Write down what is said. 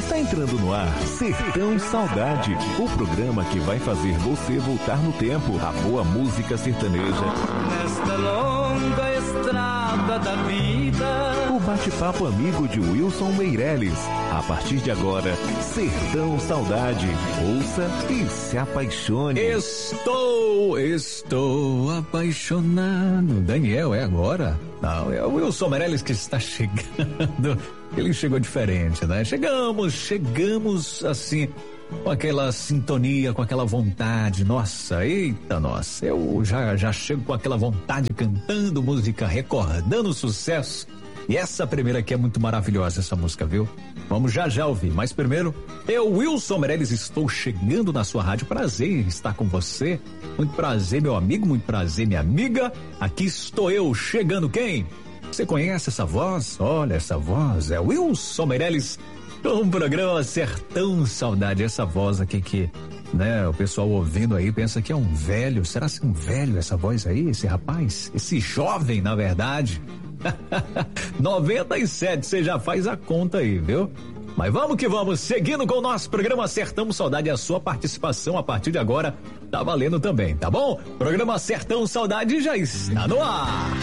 Está entrando no ar Sertão Saudade, o programa que vai fazer você voltar no tempo. A boa música sertaneja. Nesta longa estrada da vida. O bate-papo amigo de Wilson Meirelles. A partir de agora, Sertão Saudade. Ouça e se apaixone. Estou apaixonado. Daniel, é agora? Não, é o Wilson Meirelles que está chegando. Ele chegou diferente, né? Chegamos assim, com aquela sintonia, com aquela vontade. Nossa, eita, nossa. Eu já chego com aquela vontade, cantando música, recordando o sucesso. E essa primeira aqui é muito maravilhosa, essa música, viu? Vamos já ouvir. Mas primeiro, eu, Wilson Meirelles, estou chegando na sua rádio. Prazer estar com você. Muito prazer, meu amigo, muito prazer, minha amiga. Aqui estou eu, chegando quem? Você conhece essa voz? Olha, essa voz é Wilson Meirelles, um programa Sertão Saudade. Essa voz aqui que, né, o pessoal ouvindo aí pensa que é um velho. Será que é um velho essa voz aí, esse rapaz? Esse jovem, na verdade. 97, você já faz a conta aí, viu? Mas vamos que vamos, seguindo com o nosso programa Sertão Saudade. A sua participação a partir de agora tá valendo também, tá bom? Programa Sertão Saudade já está no ar.